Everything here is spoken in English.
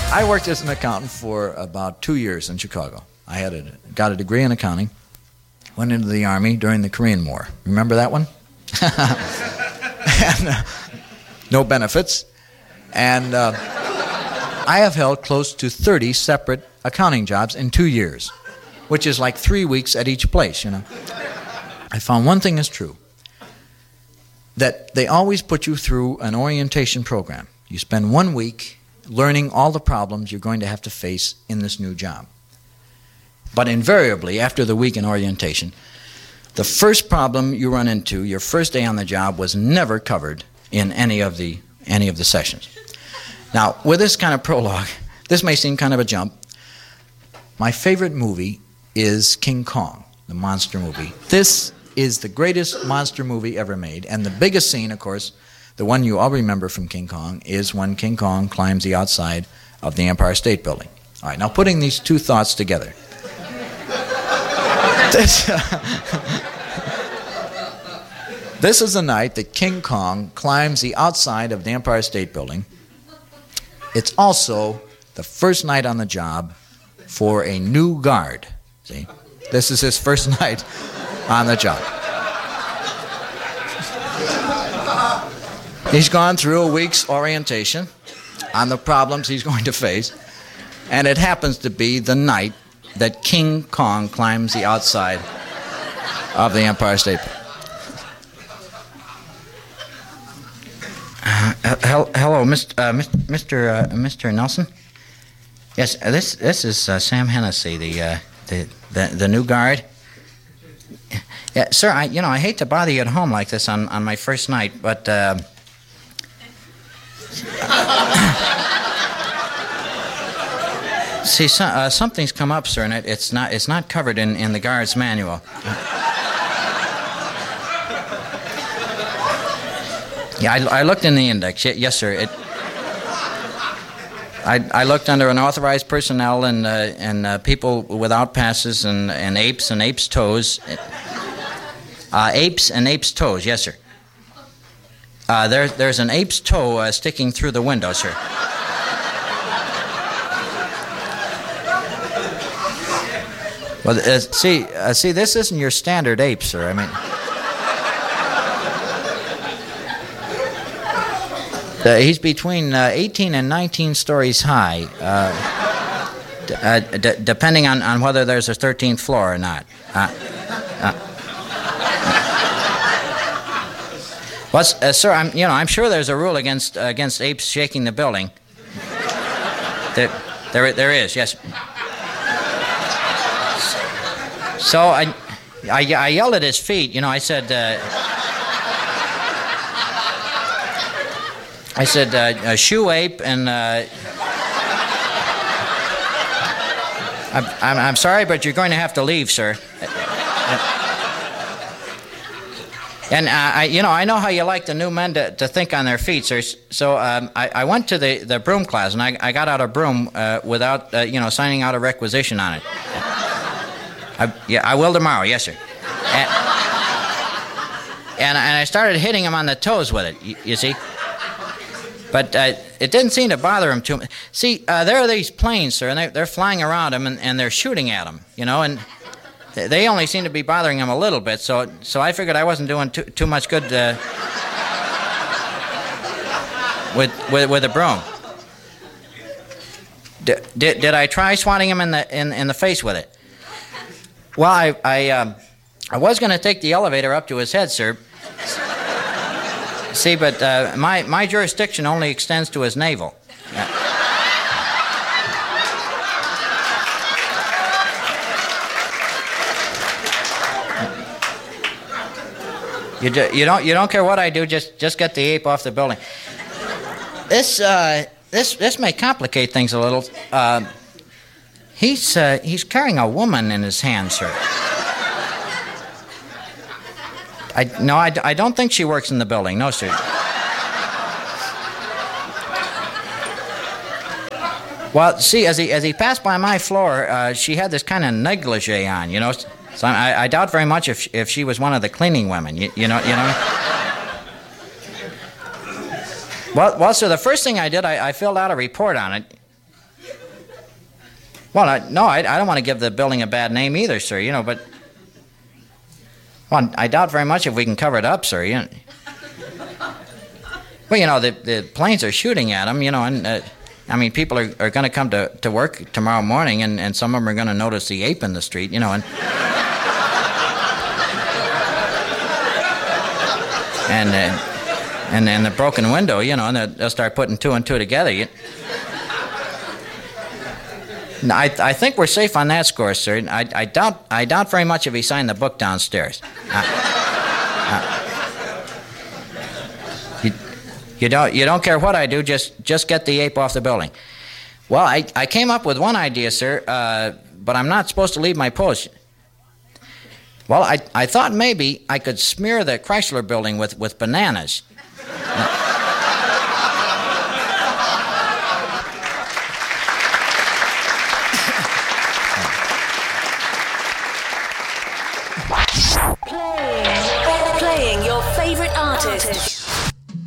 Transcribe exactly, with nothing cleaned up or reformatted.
I worked as an accountant for about two years in Chicago. I had a, got a degree in accounting, went into the Army during the Korean War. Remember that one? and, uh, no benefits. And uh, I have held close to thirty separate accounting jobs in two years, which is like three weeks at each place, you know. I found one thing is true, that they always put you through an orientation program. You spend one week learning all the problems you're going to have to face in this new job. But invariably, after the week in orientation, the first problem you run into, your first day on the job, was never covered in any of the any of the sessions. Now, with this kind of prologue, this may seem kind of a jump. My favorite movie is King Kong, the monster movie. This is the greatest monster movie ever made, and the biggest scene, of course, the one you all remember from King Kong, is when King Kong climbs the outside of the Empire State Building. All right, now putting these two thoughts together. This, uh, this is the night that King Kong climbs the outside of the Empire State Building. It's also the first night on the job for a new guard. See, this is his first night on the job. He's gone through a week's orientation on the problems he's going to face, and it happens to be the night that King Kong climbs the outside of the Empire State Building. Uh, hel- hello, Mister Uh, Mister Uh, Mister Nelson. Yes, uh, this this is uh, Sam Hennessy, the, uh, the the the new guard. Yeah, sir. I you know I hate to bother you at home like this on, on my first night, but. Uh, See, so, uh, something's come up, sir, and it, it's not it's not covered in, in the guard's manual. Yeah, I, I looked in the index. Y- yes, sir. It. I I looked under unauthorized personnel and uh, and uh, people without passes and, and apes and apes' toes. Uh, apes and apes' toes. Yes, sir. Uh, there, there's an ape's toe uh, sticking through the window, sir. Well, uh, see, uh, see, this isn't your standard ape, sir. I mean, uh, he's between uh, eighteen and nineteen stories high, uh, d- uh, d- depending on, on whether there's a thirteenth floor or not. Uh, uh, Well, uh, sir, I'm you know I'm sure there's a rule against uh, against apes shaking the building. There, there, there is. Yes. So I, I, I yelled at his feet. You know, I said, uh, I said, uh, shoe ape, and uh, I'm, I'm I'm sorry, but you're going to have to leave, sir. And, uh, I, you know, I know how you like the new men to, to think on their feet, sir. So um, I, I went to the, the broom class, and I, I got out a broom uh, without, uh, you know, signing out a requisition on it. I, yeah, I will tomorrow, yes, sir. And, and, and I started hitting him on the toes with it, you, you see. But uh, it didn't seem to bother him too much. See, uh, there are these planes, sir, and they're, they're flying around him, and, and they're shooting at him, you know, and... They only seem to be bothering him a little bit, so so I figured I wasn't doing too too much good uh, with with with a broom. D- did did I try swatting him in the in, in the face with it? Well, I I um, I was going to take the elevator up to his head, sir. See, but uh, my my jurisdiction only extends to his navel. Uh, You, do, you don't you don't care what I do. Just just get the ape off the building. This uh, this this may complicate things a little. Uh, he's uh, he's carrying a woman in his hand, sir. I no, I, I don't think she works in the building. No, sir. Well, see, as he as he passed by my floor, uh, she had this kind of negligee on, you know. So I, I doubt very much if if she was one of the cleaning women. You, you know, you know. Well, well, sir, the first thing I did, I, I filled out a report on it. Well, I, no, I, I don't want to give the building a bad name either, sir, you know, but... Well, I doubt very much if we can cover it up, sir. You know. Well, you know, the, the planes are shooting at them, you know, and... Uh, I mean, people are, are going to come to, to work tomorrow morning, and, and some of them are going to notice the ape in the street, you know, and... and, uh, and, and the broken window, you know, and they'll, they'll start putting two and two together. You... I, I think we're safe on that score, sir. I, I, doubt, I doubt very much if he signed the book downstairs. Uh, uh, you, you, don't, you don't care what I do, just, just get the ape off the building. Well, I, I came up with one idea, sir, uh, but I'm not supposed to leave my post. Well, I, I thought maybe I could smear the Chrysler building with, with bananas. Playing, playing your favorite artist.